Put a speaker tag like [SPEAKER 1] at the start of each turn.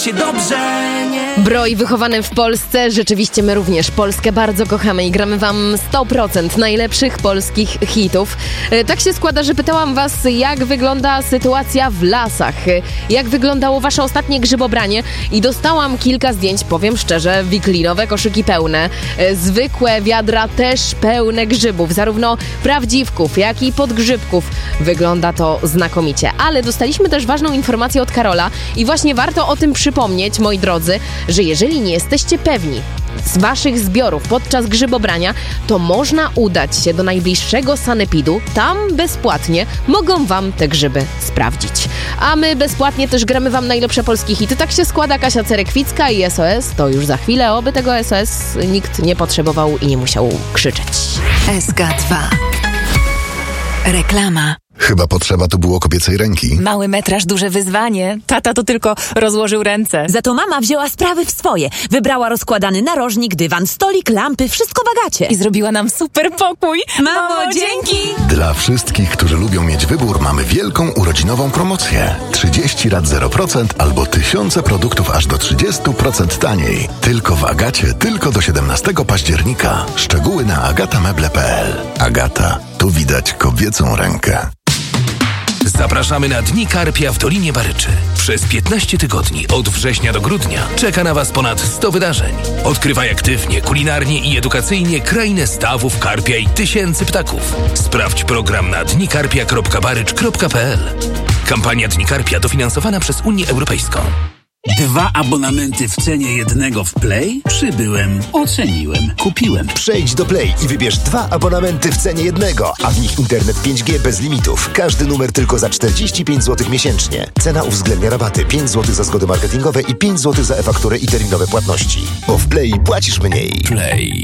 [SPEAKER 1] Dobrze, nie?
[SPEAKER 2] Broj wychowany w Polsce, rzeczywiście my również Polskę bardzo kochamy i gramy wam 100% najlepszych polskich hitów. Tak się składa, że pytałam was, jak wygląda sytuacja w lasach, jak wyglądało wasze ostatnie grzybobranie i dostałam kilka zdjęć, powiem szczerze, wiklinowe koszyki pełne, zwykłe wiadra też pełne grzybów, zarówno prawdziwków, jak i podgrzybków. Wygląda to znakomicie, ale dostaliśmy też ważną informację od Karola i właśnie warto o tym przypomnieć, moi drodzy, że jeżeli nie jesteście pewni z waszych zbiorów podczas grzybobrania, to można udać się do najbliższego sanepidu. Tam bezpłatnie mogą wam te grzyby sprawdzić. A my bezpłatnie też gramy wam najlepsze polskie hity. Tak się składa. Kasia Cerekwicka i SOS. To już za chwilę. Oby tego SOS nikt nie potrzebował i nie musiał krzyczeć.
[SPEAKER 3] SK2. Reklama.
[SPEAKER 4] Chyba potrzeba tu było kobiecej ręki.
[SPEAKER 3] Mały metraż, duże wyzwanie. Tata to tylko rozłożył ręce.
[SPEAKER 5] Za to mama wzięła sprawy w swoje. Wybrała rozkładany narożnik, dywan, stolik, lampy, wszystko w Agacie.
[SPEAKER 3] I zrobiła nam super pokój.
[SPEAKER 5] Mamo, dzięki!
[SPEAKER 4] Dla wszystkich, którzy lubią mieć wybór, mamy wielką urodzinową promocję. 30 rat 0% albo tysiące produktów aż do 30% taniej. Tylko w Agacie, tylko do 17 października. Szczegóły na agatameble.pl. Agata, tu widać kobiecą rękę.
[SPEAKER 6] Zapraszamy na Dni Karpia w Dolinie Baryczy. Przez 15 tygodni, od września do grudnia, czeka na Was ponad 100 wydarzeń. Odkrywaj aktywnie, kulinarnie i edukacyjnie krainę stawów, karpia i tysięcy ptaków. Sprawdź program na dnikarpia.barycz.pl. Kampania Dni Karpia dofinansowana przez Unię Europejską.
[SPEAKER 1] 2 abonamenty w cenie jednego w Play? Przybyłem, oceniłem, kupiłem.
[SPEAKER 7] Przejdź do Play i wybierz 2 abonamenty w cenie jednego, a w nich internet 5G bez limitów. Każdy numer tylko za 45 zł miesięcznie. Cena uwzględnia rabaty 5 zł za zgody marketingowe i 5 zł za e-fakturę i terminowe płatności. Bo w Play płacisz mniej.
[SPEAKER 6] Play.